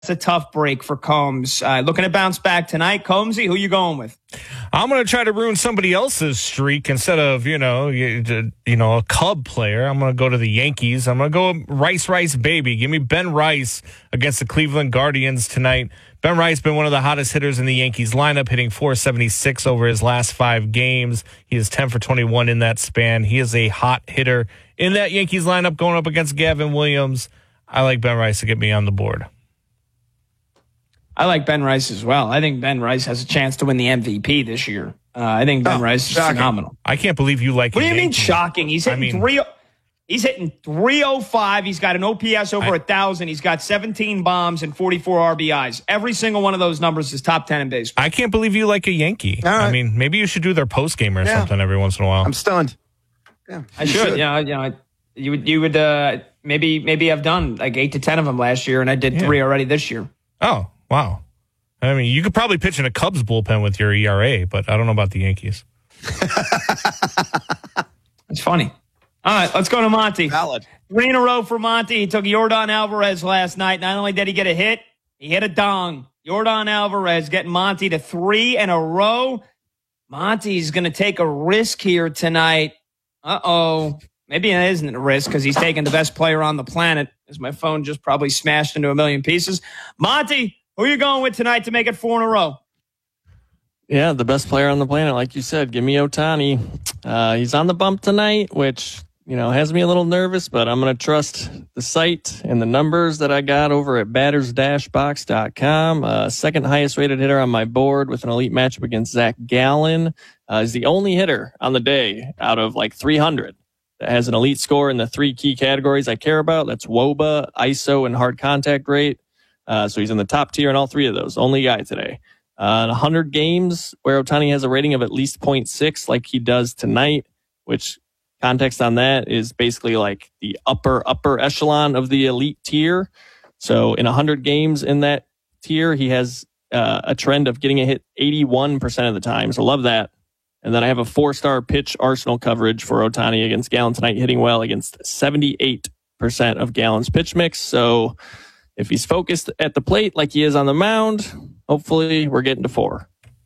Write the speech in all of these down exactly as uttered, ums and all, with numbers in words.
It's a tough break for Combs. Uh, looking to bounce back tonight. Combsy, who you going with? I'm going to try to ruin somebody else's streak instead of, you know, you, you know, a Cub player. I'm going to go to the Yankees. I'm going to go Rice, Rice, baby. Give me Ben Rice against the Cleveland Guardians tonight. Ben Rice has been one of the hottest hitters in the Yankees lineup, hitting four seventy-six over his last five games. He is ten for twenty-one in that span. He is a hot hitter in that Yankees lineup going up against Gavin Williams. I like Ben Rice to get me on the board. I like Ben Rice as well. I think Ben Rice has a chance to win the M V P this year. Uh, I think Ben oh, Rice is shocking. phenomenal. I can't believe you like. What do you Yankee. mean shocking? He's hitting I mean, three. He's hitting three oh five. He's got an O P S over a thousand. He's got seventeen bombs and forty-four R B Is. Every single one of those numbers is top ten in baseball. I can't believe you like a Yankee. Right. I mean, maybe you should do their post game or yeah. something every once in a while. I'm stunned. Yeah, I should. should. You know, you know, you would, you would, uh, maybe, maybe I've done like eight to ten of them last year, and I did yeah. three already this year. Oh wow. I mean, you could probably pitch in a Cubs bullpen with your E R A, but I don't know about the Yankees. It's funny. All right, let's go to Monty. Valid. Three in a row for Monty. He took Yordan Alvarez last night. Not only did he get a hit, he hit a dong. Yordan Alvarez getting Monty to three in a row. Monty's going to take a risk here tonight. Uh-oh. Maybe it isn't a risk because he's taking the best player on the planet, as my phone just probably smashed into a million pieces. Monty, who are you going with tonight to make it four in a row? Yeah, the best player on the planet, like you said. Give me Ohtani. Uh, he's on the bump tonight, which, you know, has me a little nervous, but I'm going to trust the site and the numbers that I got over at batters dash box dot com. Uh, second highest rated hitter on my board with an elite matchup against Zach Gallen. Uh, is the only hitter on the day out of like three hundred that has an elite score in the three key categories I care about. That's W O B A, I S O, and hard contact rate. Uh, so he's in the top tier in all three of those. Only guy today. Uh, one hundred games where Ohtani has a rating of at least zero point six like he does tonight, which context on that is basically like the upper, upper echelon of the elite tier. So in one hundred games in that tier, he has uh, a trend of getting a hit eighty-one percent of the time. So love that. And then I have a four-star pitch arsenal coverage for Ohtani against Gallen tonight, hitting well against seventy-eight percent of Gallen's pitch mix. So if he's focused at the plate like he is on the mound, hopefully we're getting to four.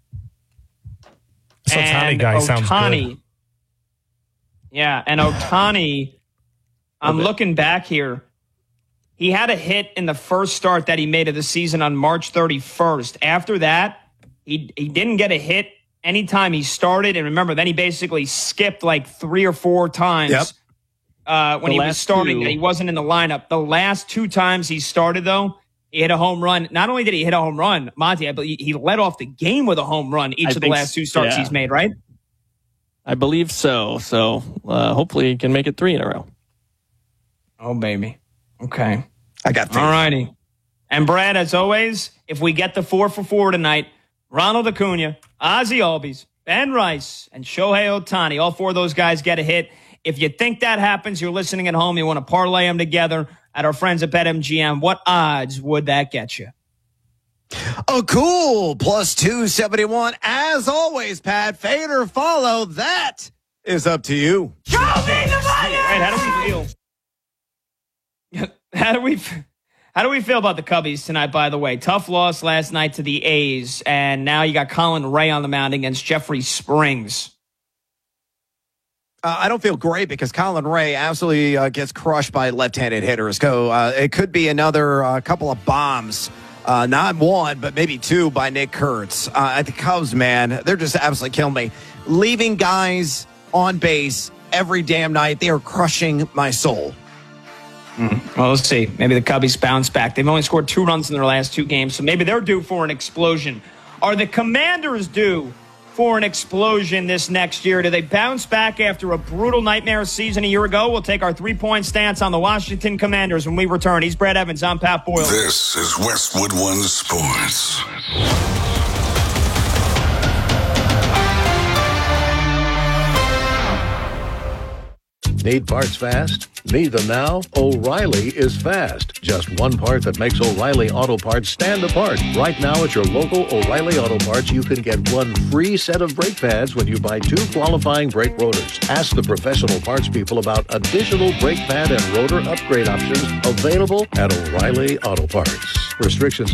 This Ohtani guy sounds good. Yeah, and Ohtani, I'm looking back here. He had a hit in the first start that he made of the season on March thirty-first. After that, he he didn't get a hit anytime he started. And remember, then he basically skipped like three or four times. Yep. Uh, when the he was starting, two. He wasn't in the lineup. The last two times he started, though, he hit a home run. Not only did he hit a home run, Monty, I believe he led off the game with a home run each I of the last two starts yeah. he's made, right? I believe so. So uh, hopefully he can make it three in a row. Oh, baby. Okay. I got three. All righty. And Brad, as always, if we get the four for four tonight, Ronald Acuna, Ozzie Albies, Ben Rice, and Shohei Ohtani, all four of those guys get a hit. If you think that happens, you're listening at home, you want to parlay them together at our friends at BetMGM, what odds would that get you? Oh, cool. Plus two seventy-one. As always, Pat, fade or follow, that is up to you. Show me the money! Right, how do we feel? How do we how do we feel about the Cubbies tonight, by the way? Tough loss last night to the A's, and now you got Colin Ray on the mound against Jeffrey Springs. Uh, I don't feel great because Colin Ray absolutely uh, gets crushed by left-handed hitters. So uh, it could be another uh, couple of bombs, uh, not one, but maybe two by Nick Kurtz. Uh, at the Cubs, man, they're just absolutely killing me. Leaving guys on base every damn night, they are crushing my soul. Mm. Well, let's see. Maybe the Cubbies bounce back. They've only scored two runs in their last two games, so maybe they're due for an explosion. Are the Commanders due for an explosion this next year? Do they bounce back after a brutal nightmare season a year ago? We'll take our three-point stance on the Washington Commanders when we return. He's Brad Evans. I'm Pat Boyle. This is Westwood One Sports. Need parts fast? Need them now? O'Reilly is fast. Just one part that makes O'Reilly Auto Parts stand apart. Right now at your local O'Reilly Auto Parts, you can get one free set of brake pads when you buy two qualifying brake rotors. Ask the professional parts people about additional brake pad and rotor upgrade options available at O'Reilly Auto Parts. Restrictions